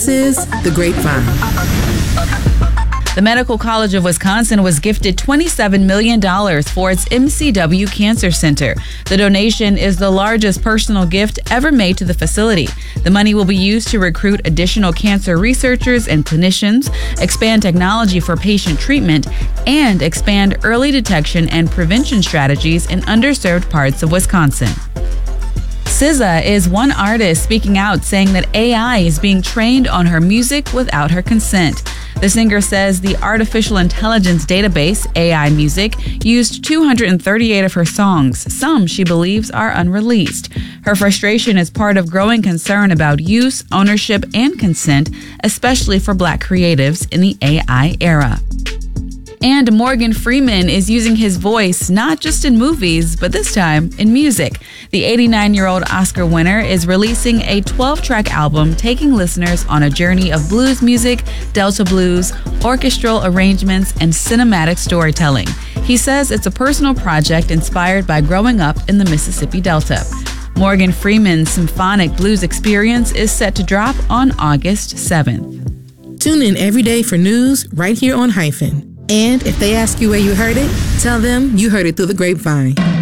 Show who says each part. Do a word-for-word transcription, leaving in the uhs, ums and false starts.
Speaker 1: This is The Grapevine.
Speaker 2: The Medical College of Wisconsin was gifted twenty-seven million dollars for its M C W Cancer Center. The donation is the largest personal gift ever made to the facility. The money will be used to recruit additional cancer researchers and clinicians, expand technology for patient treatment, and expand early detection and prevention strategies in underserved parts of Wisconsin. S Z A is one artist speaking out, saying that A I is being trained on her music without her consent. The singer says the artificial intelligence database, A I Music, used two hundred thirty-eight of her songs. Some, she believes, are unreleased. Her frustration is part of growing concern about use, ownership, and consent, especially for Black creatives in the A I era. And Morgan Freeman is using his voice not just in movies, but this time in music. The eighty-nine-year-old Oscar winner is releasing a twelve-track album taking listeners on a journey of blues music, Delta blues, orchestral arrangements, and cinematic storytelling. He says it's a personal project inspired by growing up in the Mississippi Delta. Morgan Freeman's symphonic blues experience is set to drop on August seventh.
Speaker 1: Tune in every day for news right here on Hyphen. And if they ask you where you heard it, tell them you heard it through the grapevine.